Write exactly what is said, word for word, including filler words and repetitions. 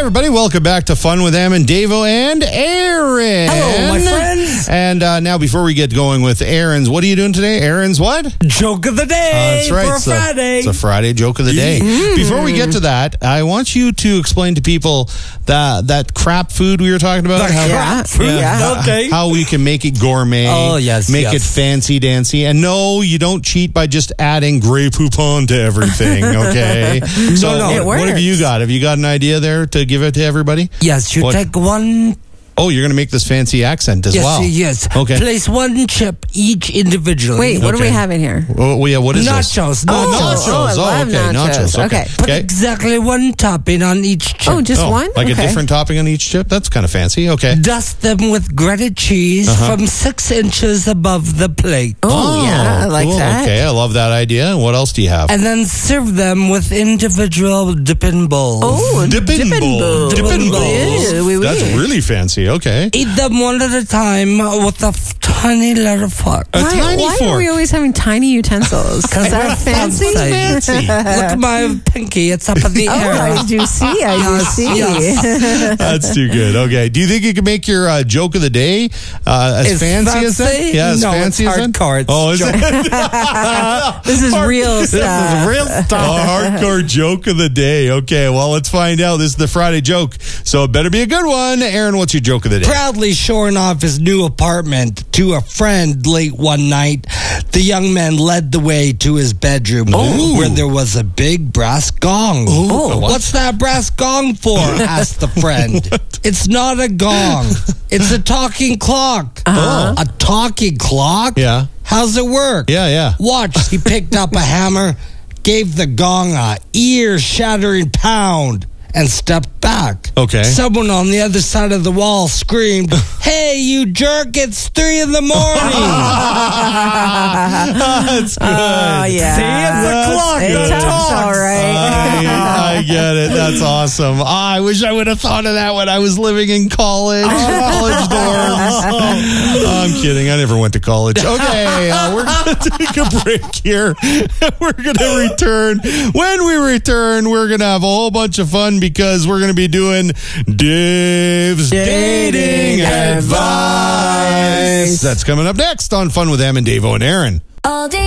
everybody. Welcome back to Fun with Am and Davo and Aaron. Hello, my friends. And uh, now, before we get going with Aaron's, what are you doing today? Aaron's what? Joke of the day. Uh, that's right. For it's a, Friday. It's a Friday joke of the day. Mm. Before we get to that, I want you to explain to people that that crap food we were talking about. The how, crap food? Yeah. Okay. How we can make it gourmet. Oh, yes, Make yes. it fancy dancy. And no, you don't cheat by just adding Grey Poupon to everything, okay? So no, what, it what have works. you got? Have you got an idea there to give it to everybody? Yes, you What? take one. Oh, you're going to make this fancy accent as Yes, well. yes. Okay. Place one chip each individually. Wait, what Okay. are we having here? Oh, well, yeah, what is this? Nachos. Oh, nachos. nachos. Oh, I Oh, love okay. nachos. Okay. Okay. Put Okay. exactly one topping on each chip. Oh, just Oh, one? Like Okay. a different topping on each chip? That's kind of fancy. Okay. Dust them with grated cheese Uh-huh. from six inches above the plate. Oh, yeah, I like cool. that. Okay, I love that idea. What else do you have? And then serve them with individual dipping bowls. Oh, Dippin' bowl. bowl. Dippin' bowls. Yeah, oui, oui. That's really fancy. Okay. Eat them one at a time with a f- tiny little fork. A Why, tiny why fork. are we always having tiny utensils? Is that fancy? Fancy. Look at my pinky. It's up in the Oh, air. I do see. I do Yes, see. yes. That's too good. Okay. Do you think you can make your uh, joke of the day uh, as It's fancy, as that? fancy? Yeah, as No, fancy it's as that? hardcore. It's Oh, is joke. it? This is real This is stuff. real stuff. A hardcore joke of the day. Okay, well, let's find out. This is the Friday joke, so it better be a good one. Aaron, what's your joke of the day? Proudly showing off his new apartment to a friend late one night, the young man led the way to his bedroom Ooh. where there was a big brass gong. Oh, what? What's that brass gong for? asked the friend. It's not a gong. It's a talking clock. Uh-huh. A talking clock? Yeah. How's it work? Yeah, yeah. Watch. He picked up a hammer, gave the gong a ear-shattering pound, and stepped back. Okay. Someone on the other side of the wall screamed, "Hey, you jerk, it's three in the morning." That's good. Oh, yeah. See, it's a clock It that talks, talks. all right. I, I get it. That's awesome. Ah, I wish I would have thought of that when I was living in college. College dorms. Oh, I'm kidding. I never went to college. Okay, uh, we're going to take a break here. We're going to return. When we return, we're going to have a whole bunch of fun because we're going to be doing Dave's Dating Advice. That's coming up next on Fun with Am and Davo and Aaron. All day.